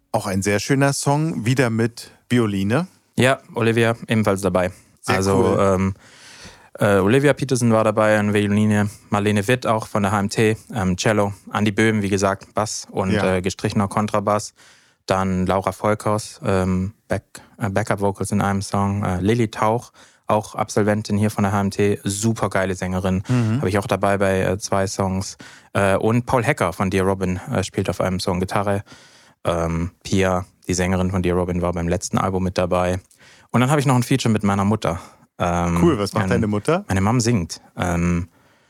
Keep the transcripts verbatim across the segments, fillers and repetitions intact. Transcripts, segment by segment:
Auch ein sehr schöner Song, wieder mit Violine. Ja, Olivia ebenfalls dabei. Sehr also cool. ähm, äh, Olivia Peterson war dabei an Violine, Marlene Witt auch von der H M T, ähm, Cello, Andi Böhm, wie gesagt, Bass und Ja. äh, gestrichener Kontrabass. Dann Laura Volkers, ähm, Back, äh, Backup-Vocals in einem Song. Äh, Lilly Tauch, auch Absolventin hier von der H M T, super geile Sängerin. Mhm. Habe ich auch dabei bei äh, zwei Songs. Äh, und Paul Hecker von Dear Robin äh, spielt auf einem Song Gitarre. Ähm, Pia, die Sängerin von Dear Robin, war beim letzten Album mit dabei. Und dann habe ich noch ein Feature mit meiner Mutter. Ähm, Cool, was macht ähm, deine Mutter? Meine Mom singt. Ähm,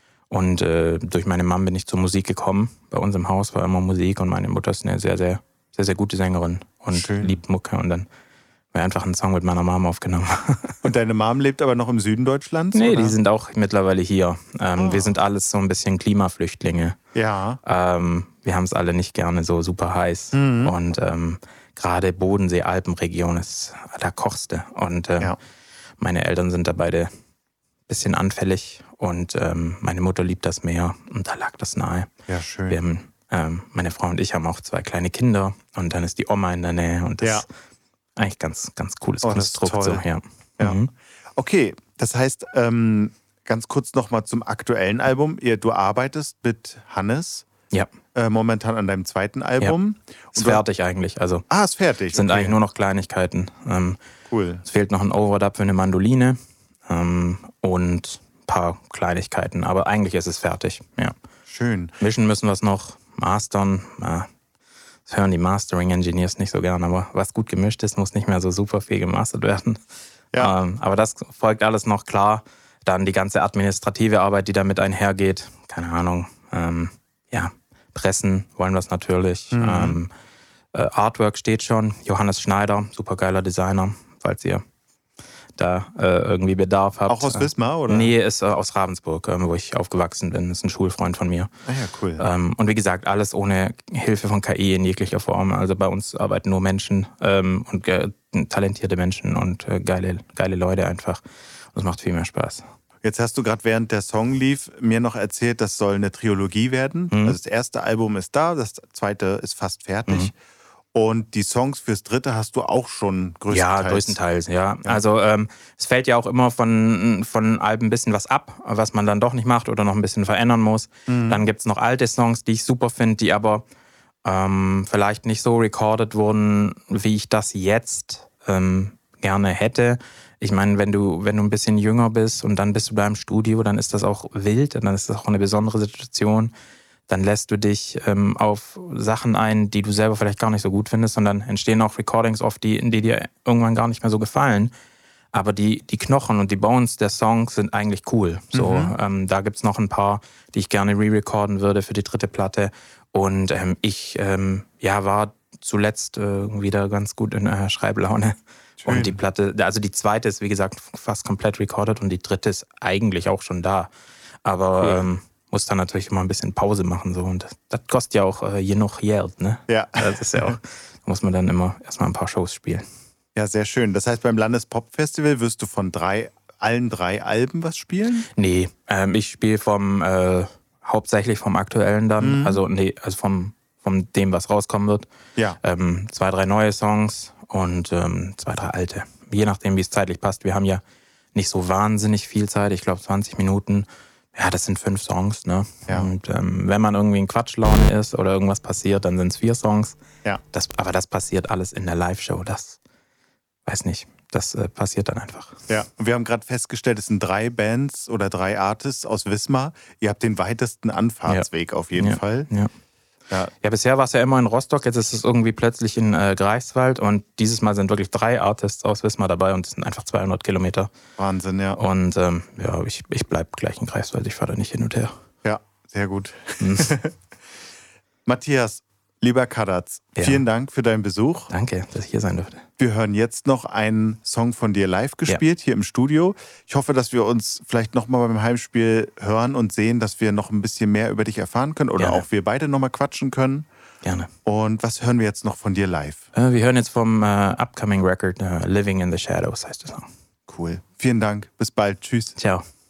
und äh, durch meine Mom bin ich zur Musik gekommen. Bei uns im Haus war immer Musik und meine Mutter ist eine sehr, sehr, sehr, sehr gute Sängerin und Schön. liebt Mucke. Und dann habe ich einfach einen Song mit meiner Mom aufgenommen. Und deine Mom lebt aber noch im Süden Deutschlands? Nee, oder? die sind auch mittlerweile hier. Ähm, Oh. Wir sind alles so ein bisschen Klimaflüchtlinge. Ja. Ähm, wir haben es alle nicht gerne so super heiß. Mhm. Und ähm, gerade Bodensee, Alpenregion ist der kochste. Und ähm, Ja. meine Eltern sind da beide ein bisschen anfällig. Und ähm, meine Mutter liebt das Meer. Und da lag das nahe. Ja, schön. Wir haben, ähm, meine Frau und ich haben auch zwei kleine Kinder. Und dann ist die Oma in der Nähe. Und das Ja. ist eigentlich ganz, ganz cooles Oh, das ist Konstrukt. So, toll. ja. Ja. Mhm. Okay, das heißt, ähm, ganz kurz nochmal zum aktuellen Album. Ihr, du arbeitest mit Hannes Ja, äh, momentan an deinem zweiten Album. ist Und du- fertig eigentlich. Also Ah, ist fertig. es sind okay. eigentlich nur noch Kleinigkeiten. Ähm, Cool. Es fehlt noch ein Overdub für eine Mandoline ähm, und ein paar Kleinigkeiten. Aber eigentlich ist es fertig. Ja. Schön. Mischen müssen wir es noch, mastern. Ja, das hören die Mastering-Engineers nicht so gern, aber was gut gemischt ist, muss nicht mehr so super viel gemastert werden. Ja. Ähm, aber das folgt alles noch klar. Dann die ganze administrative Arbeit, die damit einhergeht. Keine Ahnung. Ähm, ja, Pressen wollen wir es natürlich. Mhm. Ähm, äh, Artwork steht schon. Johannes Schneider, supergeiler Designer, falls ihr da äh, irgendwie Bedarf habt. Auch aus Wismar, oder? Nee, ist äh, aus Ravensburg, ähm, wo ich aufgewachsen bin. Ist ein Schulfreund von mir. Ah ja, cool. Ähm, und wie gesagt, alles ohne Hilfe von K I in jeglicher Form. Also bei uns arbeiten nur Menschen ähm, und äh, talentierte Menschen und äh, geile, geile Leute einfach. Und es macht viel mehr Spaß. Jetzt hast du gerade während der Song lief mir noch erzählt, das soll eine Trilogie werden. Mhm. Also das erste Album ist da, das zweite ist fast fertig. Mhm. Und die Songs fürs dritte hast du auch schon größtenteils. Ja, größtenteils, ja. Also ähm, es fällt ja auch immer von, von Alben ein bisschen was ab, was man dann doch nicht macht oder noch ein bisschen verändern muss. Mhm. Dann gibt es noch alte Songs, die ich super finde, die aber ähm, vielleicht nicht so recorded wurden, wie ich das jetzt ähm, gerne hätte. Ich meine, wenn du, wenn du ein bisschen jünger bist und dann bist du da im Studio, dann ist das auch wild, dann ist das auch eine besondere Situation. Dann lässt du dich ähm, auf Sachen ein, die du selber vielleicht gar nicht so gut findest, und dann entstehen auch Recordings oft, die, die dir irgendwann gar nicht mehr so gefallen. Aber die, die Knochen und die Bones der Songs sind eigentlich cool. So, Mhm. ähm, da gibt's noch ein paar, die ich gerne re-recorden würde für die dritte Platte. Und ähm, ich ähm, ja, war zuletzt äh, wieder ganz gut in äh, Schreiblaune. Schön. Und die Platte, also die zweite ist, wie gesagt, fast komplett recorded und die dritte ist eigentlich auch schon da. Aber Cool. ähm, muss dann natürlich immer ein bisschen Pause machen. So. Und das, das kostet ja auch äh, genug Geld, ne? Ja. Das ist ja auch, da muss man dann immer erstmal ein paar Shows spielen. Ja, sehr schön. Das heißt, beim Landespop-Festival wirst du von drei, allen drei Alben was spielen? Nee, ähm, ich spiele vom äh, hauptsächlich vom aktuellen dann, Mhm. also nee, also vom, vom dem, was rauskommen wird. Ja. Ähm, zwei, drei neue Songs und ähm, zwei, drei alte. Je nachdem, wie es zeitlich passt. Wir haben ja nicht so wahnsinnig viel Zeit, ich glaube zwanzig Minuten. Ja, das sind fünf Songs, ne? Ja. Und ähm, wenn man irgendwie in Quatschlaune ist oder irgendwas passiert, dann sind es vier Songs. Ja. Das, aber das passiert alles in der Live-Show. Das, weiß nicht, das äh, passiert dann einfach. Ja. Und wir haben gerade festgestellt, es sind drei Bands oder drei Artists aus Wismar. Ihr habt den weitesten Anfahrtsweg auf jeden ja. Fall. Ja. Ja. Ja, bisher war es ja immer in Rostock, jetzt ist es irgendwie plötzlich in äh, Greifswald und dieses Mal sind wirklich drei Artists aus Wismar dabei und es sind einfach zweihundert Kilometer. Wahnsinn, ja. Und ähm, ja, ich, ich bleib gleich in Greifswald, ich fahre da nicht hin und her. Ja, sehr gut. Hm. Matthias, lieber Kadatz, Ja. vielen Dank für deinen Besuch. Danke, dass ich hier sein durfte. Wir hören jetzt noch einen Song von dir live gespielt, hier im Studio. Ich hoffe, dass wir uns vielleicht nochmal beim Heimspiel hören und sehen, dass wir noch ein bisschen mehr über dich erfahren können oder Gerne. auch wir beide nochmal quatschen können. Gerne. Und was hören wir jetzt noch von dir live? Äh, wir hören jetzt vom äh, upcoming Record äh, Living in the Shadows heißt der Song. Cool. Vielen Dank. Bis bald. Tschüss. Ciao.